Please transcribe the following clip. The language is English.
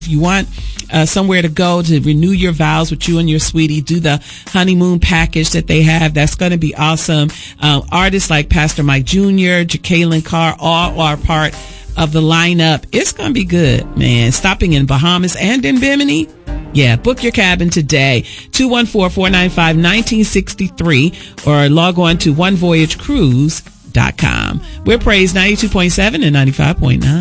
If you want somewhere to go to renew your vows with you and your sweetie, do the honeymoon package that they have. That's going to be awesome. Artists like Pastor Mike Jr., Jacqueline Carr, all are part of the lineup. It's going to be good, man. Stopping in Bahamas and in Bimini. Yeah, book your cabin today. 214-495-1963 or log on to onevoyagecruise.com. We're Praise 92.7 and 95.9.